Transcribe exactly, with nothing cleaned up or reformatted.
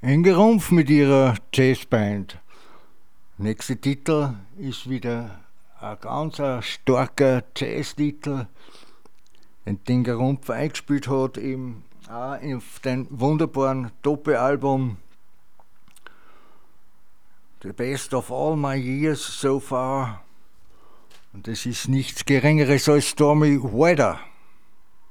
Inge Rumpf mit ihrer Jazzband. Nächster Titel ist wieder ein ganz ein starker Jazztitel, den Inge Rumpf eingespielt hat, eben auch auf dem wunderbaren Doppelalbum The Best of All My Years So Far. Und das ist nichts Geringeres als Stormy Weather.